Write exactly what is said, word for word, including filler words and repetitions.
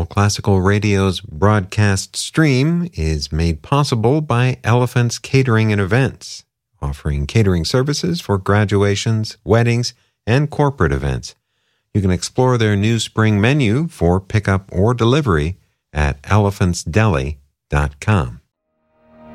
Classical Radio's broadcast stream is made possible by Elephants Catering and Events, offering catering services for graduations, weddings, and corporate events. You can explore their new spring menu for pickup or delivery at elephants deli dot com.